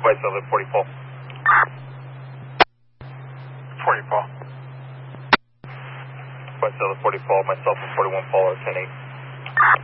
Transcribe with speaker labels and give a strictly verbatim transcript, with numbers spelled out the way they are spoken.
Speaker 1: White Silver, forty Paul.
Speaker 2: forty Paul.
Speaker 1: White Silver, forty Paul, myself and forty-one Paul are ten eight.